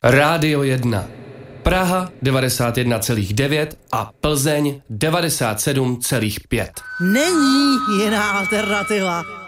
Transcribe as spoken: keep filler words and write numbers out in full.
Rádio jedna. Praha devadesát jedna celá devět a Plzeň devadesát sedm celá pět. Není jiná alternativa.